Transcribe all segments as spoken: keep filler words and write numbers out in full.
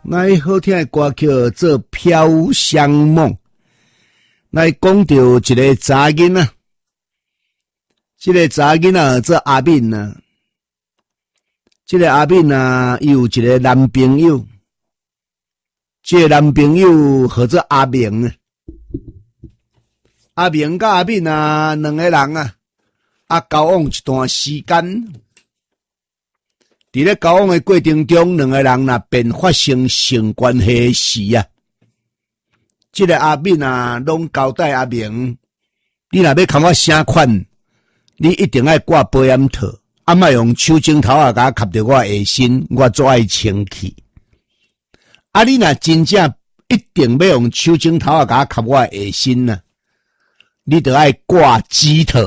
那好听的歌曲做《飘香梦》，来讲到一个查囡仔，这个查囡仔做阿敏啊，这个阿敏啊，伊有一个男朋友，这个男朋友叫做阿明啊，阿明甲阿敏啊，两个人啊，啊交往一段时间。伫咧交往的过程中，两个人若便发生性关系时啊，这个阿敏啊，拢交代阿明，你若要看我声款，你一定要挂保险套，啊莫用手指头啊，甲我吸着我下身，我做爱清气。啊，你若真正一定要用手指头啊，甲我吸我下身啊，你就爱挂指套，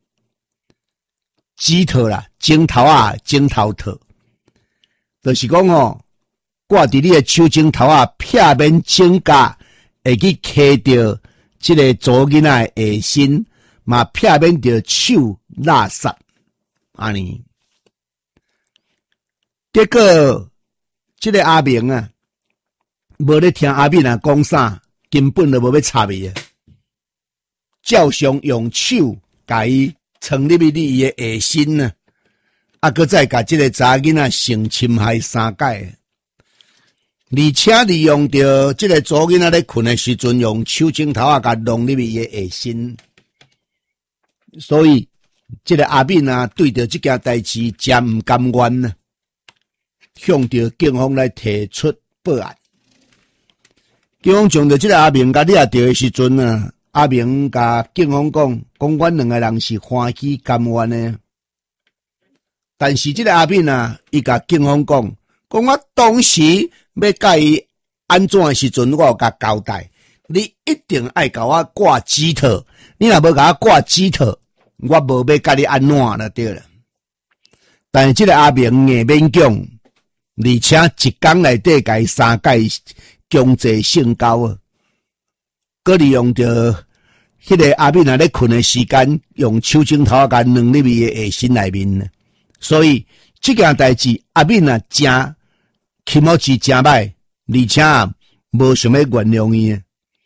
指套啦，指头啊，指头套。就是讲哦，挂伫你的手指头啊，片面指甲会去揢着这个左囡仔的下身，嘛片面着手垃圾，安尼。结果这个阿明啊，无咧听阿敏啊讲啥，根本就无要插伊啊，照常用手甲伊藏入去你的下身啊。啊，搁再甲这个查囡仔性侵害三界，而且利用着这个查囡仔咧困的时阵，用手指头啊，甲弄入去伊的下身。所以，这个阿敏啊，对着这件代志真唔甘愿啊，向着警方来提出报案。警方将着这个阿明甲抓到的时阵啊，阿明甲警方讲，讲阮两个人是欢喜甘愿的。但是这个阿敏啊，伊甲警方讲，讲我当时要甲伊安怎的时阵，我有甲交代，你一定爱甲我挂指套，你若无甲我挂指套，我无要甲你安怎了对了。但是这个阿明硬勉强，而且一天内底甲伊三界强制性交啊，佮利用着迄个阿敏啊咧困的时间，用手指头甲弄入伊的下身内面。所以这件代志，阿敏啊，真起码是真歹，而且无想要原谅伊。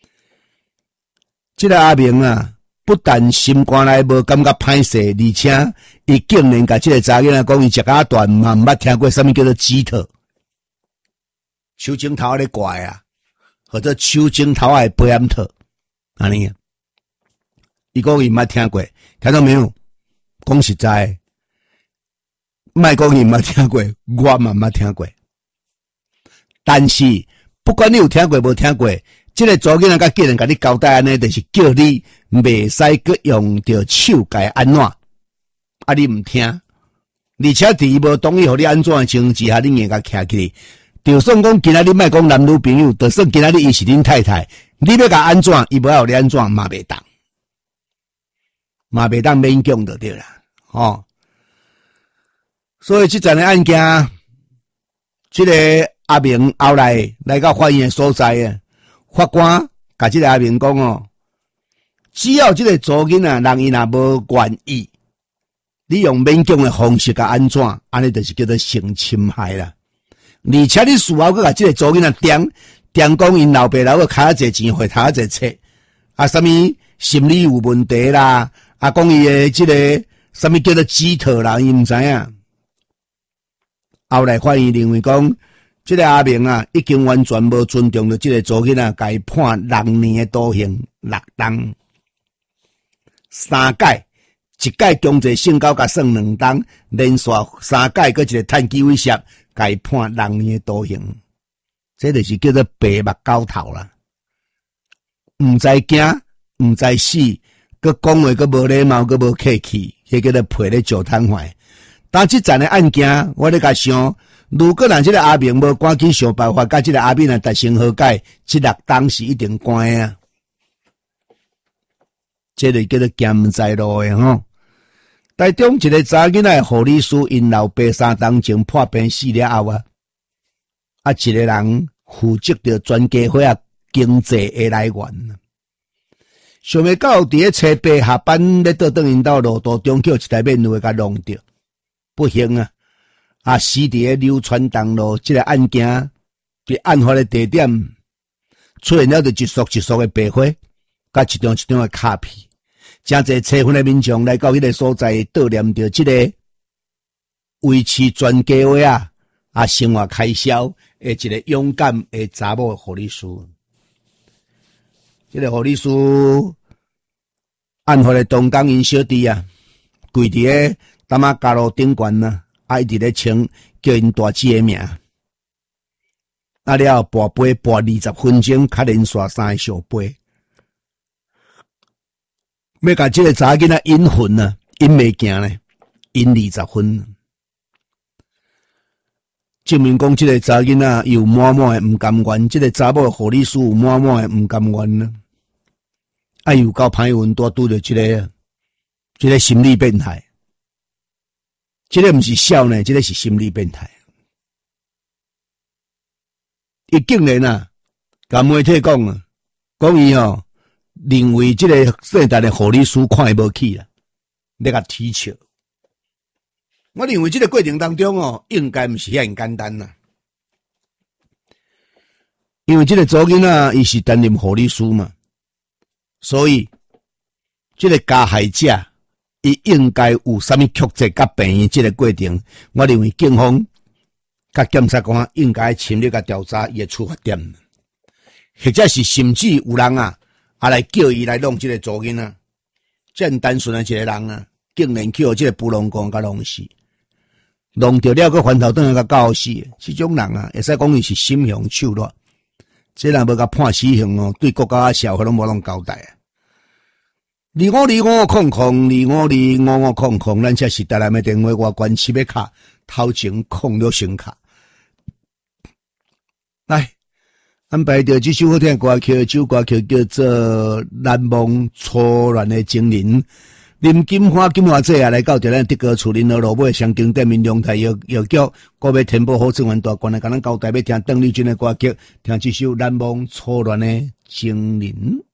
这个阿明啊，不但心肝内无感觉歹势，而且伊竟然甲这个查囡仔讲，伊食甲断嘛，毋捌听过什么叫做指套，手指头咧挂啊，或者手指头的保险套，安尼。伊讲伊毋捌听过，听到没有？讲实在。莫讲伊毋捌听过，我嘛毋捌听过。但是不管你有听过无听过，这个查囡仔甲竟然甲你交代安尼，就是叫你袂使佮用着手甲安怎，啊你毋听，而且伫伊无同意互你安怎的情形之下，你硬甲徛起来。就算讲今仔日莫讲男女朋友，就算今仔日伊是恁太太，你要甲安怎，伊无要互你安怎嘛袂当，嘛袂当勉强就对啦，吼。所以这阵的案件，这个阿明后来来到法院的所在啊，法官甲这个阿明讲哦，只要这个查囡仔人伊若无愿意，你用勉强的方式甲安怎，安尼就是叫做性侵害啦。而且你事后佮甲这个查囡仔点点讲因老爸老母开啊侪钱，回他啊侪册，啊什么心理有问题啦，啊讲伊的这个什么叫做指套啦，伊毋知影。后来法院认为讲，这个阿明啊，已经完全无尊重着这个查囡仔，该判六年的徒刑，六档，三届，一届强制性交甲算两档，连续三届，佮一个趁机威胁，该判六年的徒刑。这就是叫做白目狗头啦，毋知惊，毋知死，佮讲话佮无礼貌，佮无客气，迄叫做赔咧脚瘫痪。当这阵的案件，我咧甲想，如果咱这个阿明无赶紧想办法，甲这个阿敏啊达成和解，这六档是一定关啊。这个叫做咸在路的吼。台中一个查囡仔护理师因老爸三档前破病死了后啊，啊一个人负责着全家伙啊经济的来源。想袂到伫咧车爸下班咧倒转因兜路途中，叫一台免路甲弄着。不幸啊！啊，死伫咧流川东路这个案件， 伫案发的地点出现了着一束一束的白花，甲一张一张的卡片，真侪车分的民众来到迄个所在，悼念着即个维持全家伙啊啊生活开销的一个勇敢的查某护理师。即、这个护理师案发的当天，因小弟啊跪伫个淡仔加路顶悬呐，啊一直咧称叫因大姐的名。啊了后跋杯跋二十分钟，较连续三个小杯，要甲即个查囡仔引魂啊，引袂行咧，引二十分，证明讲即个查囡仔有满满的毋甘愿，即、这个查某护理师有满满的毋甘愿呢。啊，有够歹运，拄拄着即个即、这个心理变态，即、这个毋是笑呢，即、这个是心理变态。伊竟然啊，甲媒体讲啊，讲伊吼认为即个圣诞的护理师看伊无起啦，咧甲踢笑。我认为即个过程当中哦，应该毋是遐简单啦，因为即个查囡仔伊是担任护理师嘛，所以即个加害者伊应该有啥物曲折甲病院即个过程，我认为警方甲检察官应该深入甲调查伊诶出发点，或者是甚至有人啊，啊来叫伊来弄即个查囡仔，这单纯诶一个人啊，竟然去互即个布隆公甲弄死，弄着了个翻头转来甲搞死，这种人啊，会使讲伊是心胸手段，这若无甲判死刑哦，对国家社会拢无啷交代啊！二五二五空空，二五二五五空空，咱这是台南的电话外关七百卡，头前空了声卡。来，安排着这首好听的歌曲，这首歌曲叫做《难忘初恋的情人》。林金花、金花姐啊，来到咱德高厝林和路尾上经店面阳台药药局，个要填补好生源大关来，甲咱交代要听邓丽君的歌曲，听这首《难忘初恋的情人》。